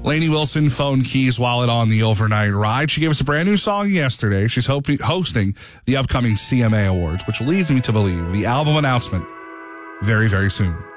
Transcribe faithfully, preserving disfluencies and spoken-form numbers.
Lainey Wilson phone keys wallet on the overnight ride. She gave us a brand new song yesterday. She's hoping, hosting the upcoming C M A Awards, which leads me to believe the album announcement very, very soon.